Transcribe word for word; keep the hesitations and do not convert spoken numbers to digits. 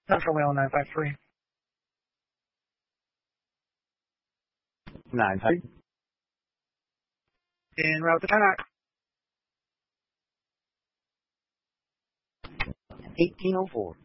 Central Whale nine five three. nine three. En route to Tarmac. eighteen oh four.